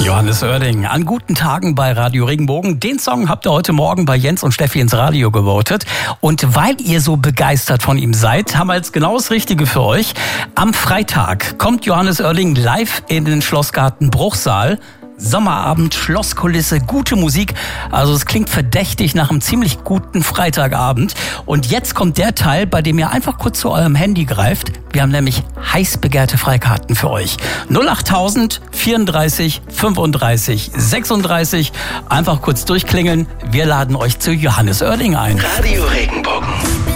Johannes Oerding. An guten Tagen bei Radio Regenbogen. Den Song habt ihr heute Morgen bei Jens und Steffi ins Radio gewotet. Und weil ihr so begeistert von ihm seid, haben wir jetzt genau das Richtige für euch. Am Freitag kommt Johannes Oerding live in den Schlossgarten Bruchsal. Sommerabend, Schlosskulisse, gute Musik. Also es klingt verdächtig nach einem ziemlich guten Freitagabend. Und jetzt kommt der Teil, bei dem ihr einfach kurz zu eurem Handy greift. Wir haben nämlich heiß begehrte Freikarten für euch. 08000 34 35 36. Einfach kurz durchklingeln. Wir laden euch zu Johannes Oerding ein. Radio Regenbogen.